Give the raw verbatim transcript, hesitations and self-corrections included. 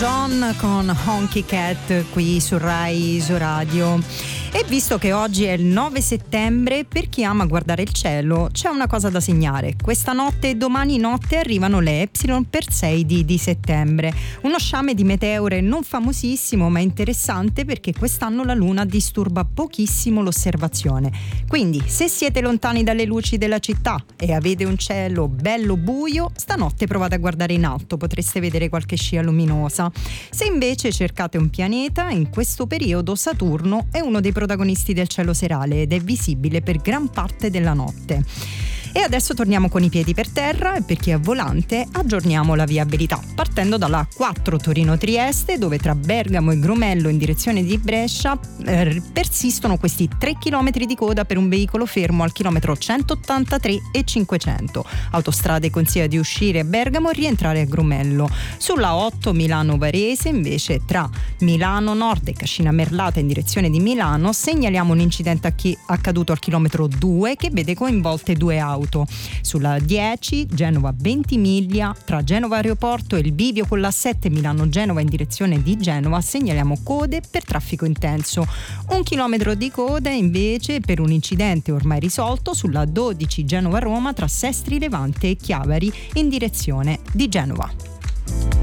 John con Honky Cat qui su Rai Isoradio. E visto che oggi è il nove settembre, per chi ama guardare il cielo c'è una cosa da segnare. Questa notte e domani notte arrivano le Epsilon Persei di settembre, uno sciame di meteore non famosissimo ma interessante, perché quest'anno la luna disturba pochissimo l'osservazione. Quindi se siete lontani dalle luci della città e avete un cielo bello buio, stanotte provate a guardare in alto, potreste vedere qualche scia luminosa. Se invece cercate un pianeta, in questo periodo Saturno è uno dei protagonisti del cielo serale ed è visibile per gran parte della notte. E adesso torniamo con i piedi per terra e per chi è volante aggiorniamo la viabilità, partendo dalla quattro Torino-Trieste, dove tra Bergamo e Grumello in direzione di Brescia eh, persistono questi tre chilometri di coda per un veicolo fermo al chilometro centottantatré e cinquecento. Autostrade consiglia di uscire a Bergamo e rientrare a Grumello. Sulla otto Milano-Varese invece tra Milano Nord e Cascina Merlata in direzione di Milano segnaliamo un incidente accaduto al chilometro due che vede coinvolte due auto. Sulla dieci Genova Ventimiglia tra Genova Aeroporto e il bivio con la sette Milano-Genova in direzione di Genova segnaliamo code per traffico intenso. Un chilometro di coda invece per un incidente ormai risolto sulla dodici Genova-Roma tra Sestri Levante e Chiavari in direzione di Genova.